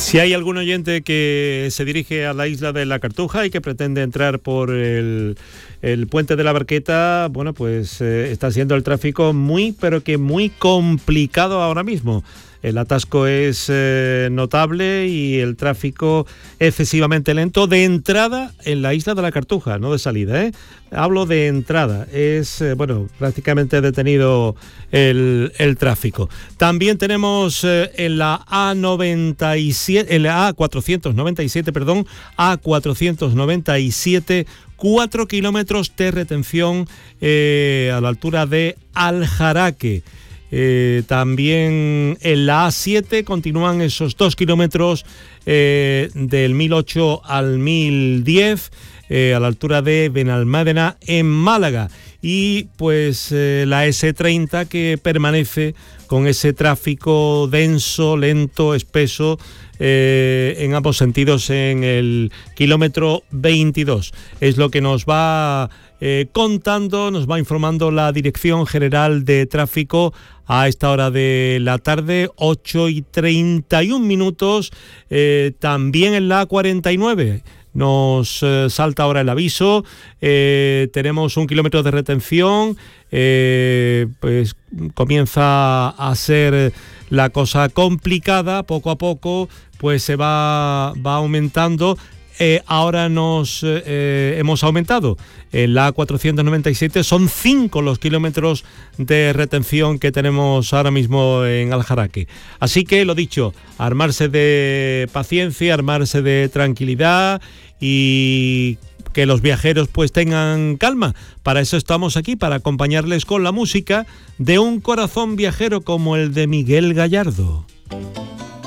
Si hay algún oyente que se dirige a la isla de la Cartuja y que pretende entrar por el puente de la Barqueta, bueno, pues está siendo el tráfico muy complicado ahora mismo. El atasco es notable y el tráfico excesivamente lento de entrada en la isla de la Cartuja, no de salida, ¿eh? Hablo de entrada, es prácticamente detenido el tráfico. También tenemos en la A497, A497, 4 kilómetros de retención a la altura de Aljaraque. También en la A7 continúan esos 2 kilómetros del 1008 al 1010 a la altura de Benalmádena en Málaga, y pues la S30 que permanece con ese tráfico denso, lento, espeso en ambos sentidos en el kilómetro 22. Es lo que nos va contando, nos va informando la Dirección General de Tráfico a esta hora de la tarde, 8:31. También en la A49 nos salta ahora el aviso. Tenemos 1 kilómetro de retención. Pues comienza a ser la cosa complicada. Poco a poco pues se va aumentando. Ahora hemos aumentado. En la A497 son 5 los kilómetros de retención que tenemos ahora mismo en Aljaraque. Así que, lo dicho, armarse de paciencia, armarse de tranquilidad y que los viajeros pues tengan calma. Para eso estamos aquí, para acompañarles con la música de un corazón viajero como el de Miguel Gallardo.